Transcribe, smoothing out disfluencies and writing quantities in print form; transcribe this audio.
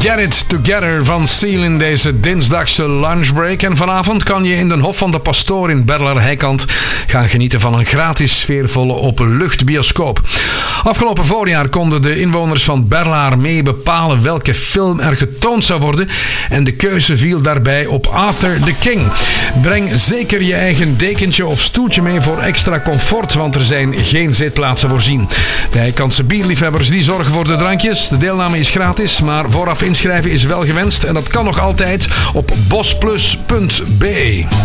Get It Together van Seal in deze dinsdagse lunchbreak. En vanavond kan je in de Hof van de Pastoor in Berlaar-Heikant gaan genieten van een gratis sfeervolle openluchtbioscoop. Afgelopen voorjaar konden de inwoners van Berlaar mee bepalen welke film er getoond zou worden. En de keuze viel daarbij op Arthur the King. Breng zeker je eigen dekentje of stoeltje mee voor extra comfort, want er zijn geen zitplaatsen voorzien. De Heikantse bierliefhebbers die zorgen voor de drankjes. De deelname is gratis, maar vooraf inschrijven is wel gewenst. En dat kan nog altijd op bosplus.be.